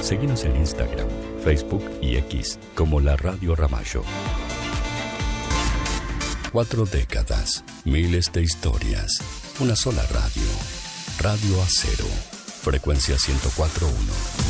Seguinos en Instagram, Facebook y X como La Radio Ramallo. 4 décadas, miles de historias, una sola radio. Radio Acero, frecuencia 104.1.